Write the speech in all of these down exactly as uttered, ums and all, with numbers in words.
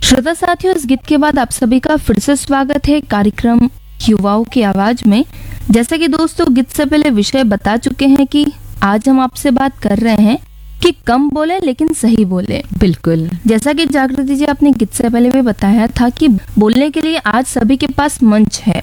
श्रोता साथियों, इस गीत के बाद आप सभी का फिर से स्वागत है कार्यक्रम युवाओं की आवाज में। जैसा कि दोस्तों गीत से पहले विषय बता चुके हैं कि आज हम आपसे बात कर रहे हैं कि कम बोले लेकिन सही बोले। बिल्कुल, जैसा कि जागृति जी आपने गीत से पहले भी बताया था कि बोलने के लिए आज सभी के पास मंच है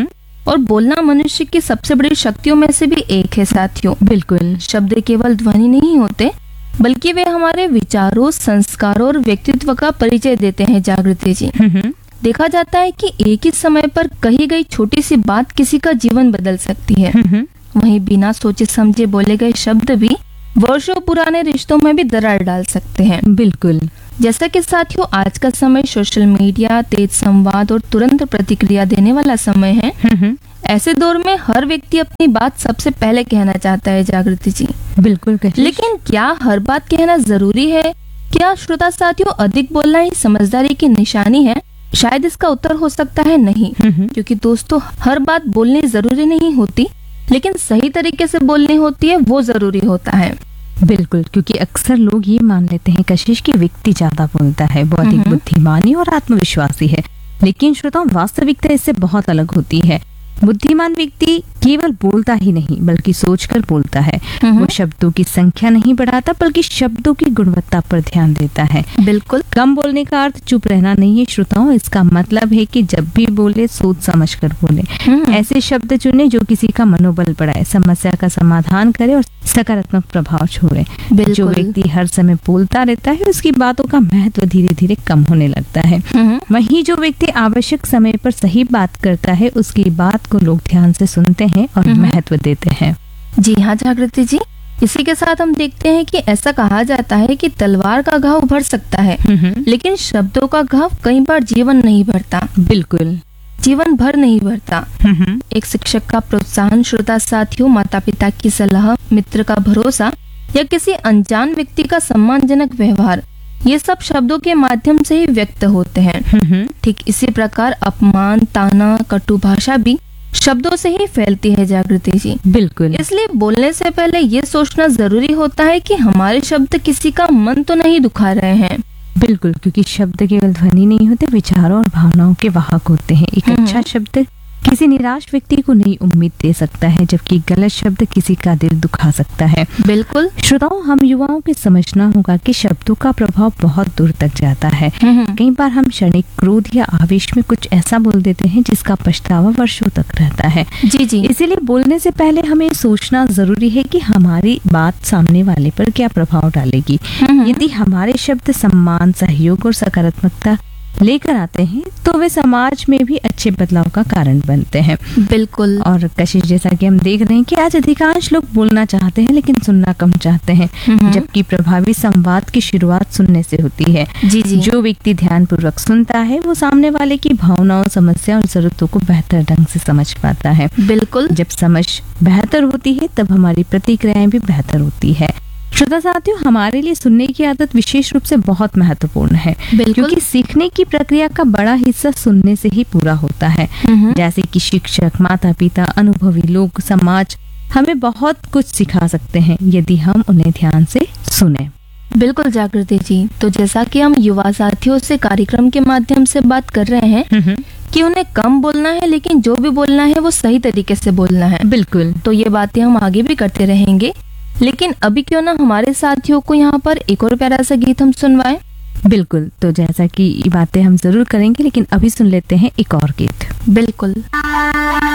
और बोलना मनुष्य की सबसे बड़ी शक्तियों में से भी एक है साथियों। बिल्कुल, शब्द केवल ध्वनि नहीं होते बल्कि वे हमारे विचारों, संस्कारों और व्यक्तित्व का परिचय देते हैं। जागृति जी, देखा जाता है कि एक ही समय पर कही गई छोटी सी बात किसी का जीवन बदल सकती है। वहीं बिना सोचे समझे बोले गए शब्द भी वर्षों पुराने रिश्तों में भी दरार डाल सकते हैं। बिल्कुल, जैसा कि साथियों आज का समय सोशल मीडिया, तेज संवाद और तुरंत प्रतिक्रिया देने वाला समय है। ऐसे दौर में हर व्यक्ति अपनी बात सबसे पहले कहना चाहता है। जागृति जी, बिल्कुल, लेकिन क्या हर बात कहना जरूरी है? क्या श्रोता साथियों अधिक बोलना ही समझदारी की निशानी है? शायद इसका उत्तर हो सकता है नहीं, क्योंकि दोस्तों हर बात बोलनी जरूरी नहीं होती, लेकिन सही तरीके से बोलनी होती है, वो जरूरी होता है। बिल्कुल, क्योंकि अक्सर लोग ये मान लेते हैं कशिश की व्यक्ति ज्यादा बोलता है, बहुत ही बुद्धिमानी और आत्मविश्वासी है, लेकिन श्रोताओं वास्तविकता इससे बहुत अलग होती है। बुद्धिमान व्यक्ति केवल बोलता ही नहीं बल्कि सोचकर बोलता है। वो शब्दों की संख्या नहीं बढ़ाता बल्कि शब्दों की गुणवत्ता पर ध्यान देता है। बिल्कुल, कम बोलने का अर्थ चुप रहना नहीं है श्रोताओं, इसका मतलब है कि जब भी बोले सोच समझकर बोले। ऐसे शब्द चुने जो किसी का मनोबल बढ़ाए, समस्या का समाधान करे और सकारात्मक प्रभाव छोड़े। जो व्यक्ति हर समय बोलता रहता है उसकी बातों का महत्व धीरे धीरे कम होने लगता है। वहीं जो व्यक्ति आवश्यक समय पर सही बात करता है उसकी बात को लोग ध्यान से सुनते हैं और महत्व देते हैं। जी हाँ जागृति जी, इसी के साथ हम देखते हैं कि ऐसा कहा जाता है कि तलवार का घाव भर सकता है, लेकिन शब्दों का घाव कई बार जीवन नहीं भरता। बिल्कुल, जीवन भर नहीं भरता। एक शिक्षक का प्रोत्साहन, श्रोता साथियों माता पिता की सलाह, मित्र का भरोसा या किसी अनजान व्यक्ति का सम्मानजनक व्यवहार, ये सब शब्दों के माध्यम से ही व्यक्त होते हैं। ठीक इसी प्रकार अपमान, ताना, कटु भाषा भी शब्दों से ही फैलती है। जागृति जी, बिल्कुल, इसलिए बोलने से पहले ये सोचना जरूरी होता है कि हमारे शब्द किसी का मन तो नहीं दुखा रहे हैं। बिल्कुल, क्योंकि शब्द केवल ध्वनि नहीं होते, विचारों और भावनाओं के वाहक होते हैं। एक अच्छा शब्द किसी निराश व्यक्ति को नई उम्मीद दे सकता है, जबकि गलत शब्द किसी का दिल दुखा सकता है। बिल्कुल, श्रोताओं हम युवाओं को समझना होगा कि शब्दों का प्रभाव बहुत दूर तक जाता है। कई बार हम क्षणिक क्रोध या आवेश में कुछ ऐसा बोल देते हैं जिसका पछतावा वर्षों तक रहता है। जी जी, इसीलिए बोलने से पहले हमें सोचना जरूरी है कि हमारी बात सामने वाले पर क्या प्रभाव डालेगी। यदि हमारे शब्द सम्मान, सहयोग और सकारात्मकता लेकर आते हैं तो वे समाज में भी अच्छे बदलाव का कारण बनते हैं। बिल्कुल, और कशिश जैसा कि हम देख रहे हैं कि आज अधिकांश लोग बोलना चाहते हैं लेकिन सुनना कम चाहते हैं, जबकि प्रभावी संवाद की शुरुआत सुनने से होती है। जी जी, जो व्यक्ति ध्यानपूर्वक सुनता है वो सामने वाले की भावनाओं, समस्या और जरूरतों को बेहतर ढंग से समझ पाता है। बिल्कुल, जब समझ बेहतर होती है तब हमारी प्रतिक्रियाएं भी बेहतर होती है। श्रोता साथियों, हमारे लिए सुनने की आदत विशेष रूप से बहुत महत्वपूर्ण है, क्योंकि सीखने की प्रक्रिया का बड़ा हिस्सा सुनने से ही पूरा होता है। जैसे कि शिक्षक, माता पिता, अनुभवी लोग, समाज हमें बहुत कुछ सिखा सकते हैं यदि हम उन्हें ध्यान से सुने। बिल्कुल जागृति जी, तो जैसा कि हम युवा साथियों से कार्यक्रम के माध्यम से बात कर रहे हैं कि उन्हें कम बोलना है, लेकिन जो भी बोलना है वो सही तरीके से बोलना है। बिल्कुल, तो ये बातें हम आगे भी करते रहेंगे, लेकिन अभी क्यों ना हमारे साथियों को यहाँ पर एक और प्यारा सा गीत हम सुनवाएं। बिल्कुल, तो जैसा कि ये बातें हम जरूर करेंगे, लेकिन अभी सुन लेते हैं एक और गीत। बिल्कुल।